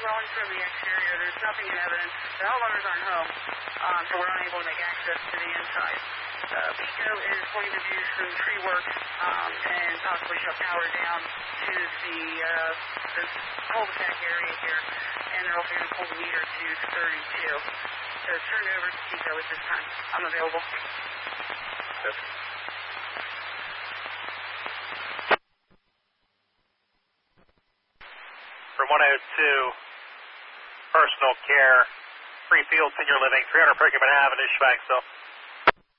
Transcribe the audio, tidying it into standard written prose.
well in from the exterior. There's nothing in evidence. The homeowners aren't home, so we're unable to make access to the inside. PECO is going to do some tree work and possibly shut power down to the cul-de-sac area here, and they're also going to pull the meter to 32. So turn it over to PECO at this time. I'm available. Yes. From 102, personal care, free field, senior living, 300 Perkins Avenue, Schwankville.